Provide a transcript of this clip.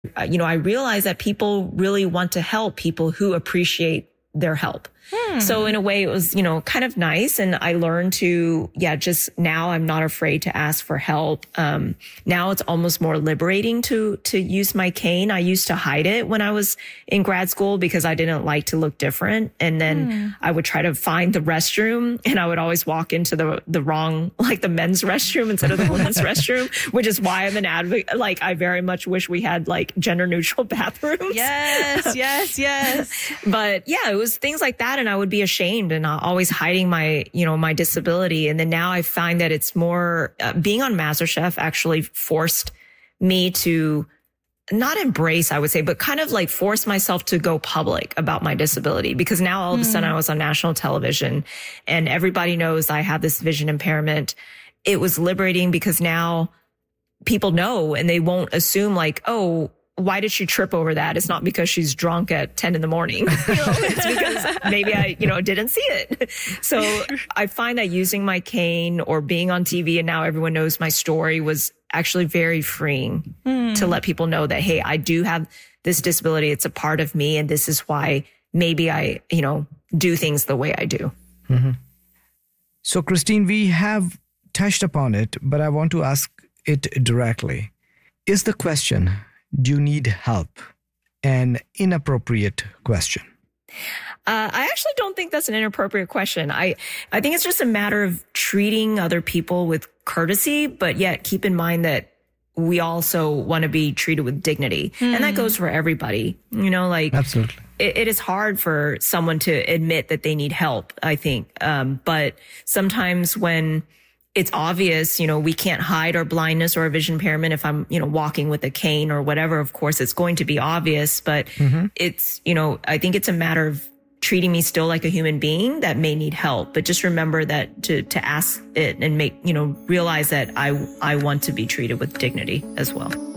I realize that people really want to help people who appreciate their help. So in a way, it was, kind of nice. And I learned to, just now I'm not afraid to ask for help. Now it's almost more liberating to use my cane. I used to hide it when I was in grad school because I didn't like to look different. And then I would try to find the restroom, and I would always walk into the wrong, like the men's restroom instead of the women's restroom, which is why I'm an advocate. Like, I very much wish we had like gender neutral bathrooms. Yes. But yeah, it was things like that. And I would be ashamed and always hiding my, my disability. And then now I find that it's more, being on MasterChef actually forced me to not embrace, I would say, but kind of like force myself to go public about my disability, because now all of a sudden I was on national television and everybody knows I have this vision impairment. It was liberating because now people know and they won't assume like, oh, why did she trip over that? It's not because she's drunk at 10 in the morning. It's because maybe I, didn't see it. So I find that using my cane or being on TV and now everyone knows my story was actually very freeing to let people know that, hey, I do have this disability. It's a part of me. And this is why maybe I, do things the way I do. Mm-hmm. So, Christine, we have touched upon it, but I want to ask it directly. Is the question, do you need help, an inappropriate question? I actually don't think that's an inappropriate question. I think it's just a matter of treating other people with courtesy, but yet keep in mind that we also want to be treated with dignity. And that goes for everybody, Absolutely. It is hard for someone to admit that they need help, I think. But sometimes when it's obvious, we can't hide our blindness or our vision impairment. If I'm, walking with a cane or whatever, of course, it's going to be obvious, but it's, I think it's a matter of treating me still like a human being that may need help, but just remember that to ask it and realize that I want to be treated with dignity as well.